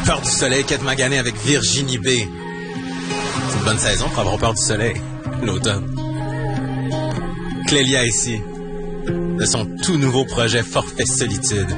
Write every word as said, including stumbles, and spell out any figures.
peur du soleil, Kate Magané avec Virginie B. C'est une bonne saison pour avoir peur du soleil, l'automne. Clélia ici, de son tout nouveau projet Forfait Solitude.